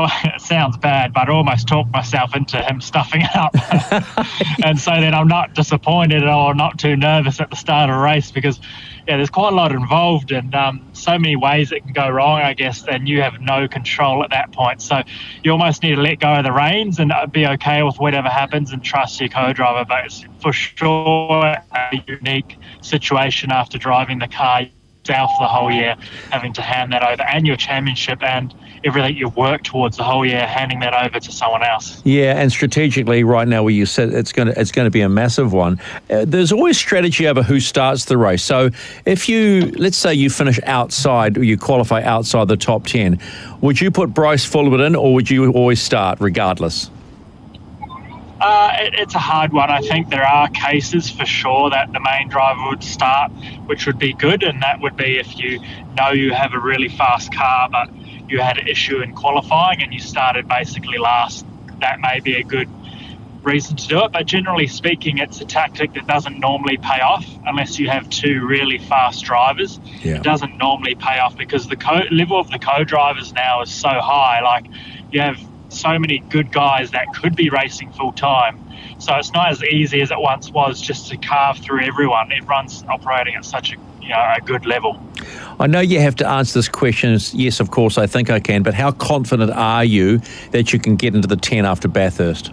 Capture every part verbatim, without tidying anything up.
it sounds bad, but I almost talked myself into him stuffing up. And so then I'm not disappointed or not too nervous at the start of a race because, yeah, there's quite a lot involved and um, so many ways it can go wrong, I guess, and you have no control at that point. So you almost need to let go of the reins and be okay with whatever happens and trust your co-driver. But it's for sure a unique situation after driving the car yourself the whole year, having to hand that over, and your championship and everything you've worked towards the whole year, handing that over to someone else. Yeah, and strategically right now where you said it's going to it's going to be a massive one, uh, there's always strategy over who starts the race. So if you, let's say you finish outside or you qualify outside the top ten, would you put Bryce Fullwood in or would you always start regardless? Uh, it, it's a hard one. I think there are cases for sure that the main driver would start, which would be good, and that would be if you know you have a really fast car but you had an issue in qualifying and you started basically last. That may be a good reason to do it, but generally speaking, it's a tactic that doesn't normally pay off unless you have two really fast drivers. Yeah. It doesn't normally pay off because the co- level of the co-drivers now is so high. Like, you have so many good guys that could be racing full time. So it's not as easy as it once was just to carve through everyone. Everyone's operating at such a, you know, a good level. I know you have to answer this question. Yes, of course, I think I can. But how confident are you that you can get into the ten after Bathurst?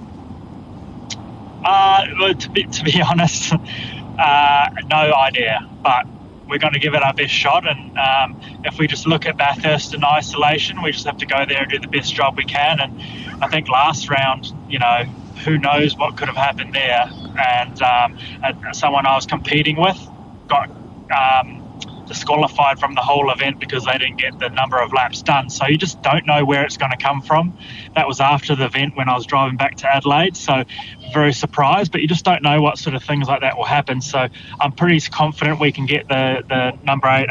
Uh, well, to be, to be honest, uh, no idea. But we're going to give it our best shot. And um, if we just look at Bathurst in isolation, we just have to go there and do the best job we can. And I think last round, you know, who knows what could have happened there. And um, someone I was competing with got um, disqualified from the whole event because they didn't get the number of laps done. So you just don't know where it's going to come from. That was after the event when I was driving back to Adelaide. So very surprised, but you just don't know what sort of things like that will happen. So I'm pretty confident we can get the, the number eight